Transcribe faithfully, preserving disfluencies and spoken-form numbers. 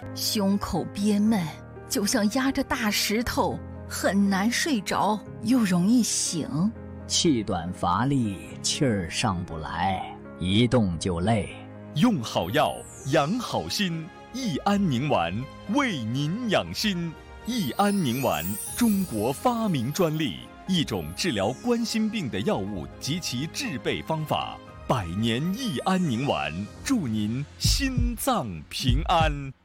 胸口憋闷，就像压着大石头，很难睡着，又容易醒。 气短乏力，气儿上不来，一动就累。 用好药，养好心，益安宁丸为您养心。益安宁丸，中国发明专利，一种治疗冠心病的药物及其制备方法。百年益安宁丸，祝您心脏平安。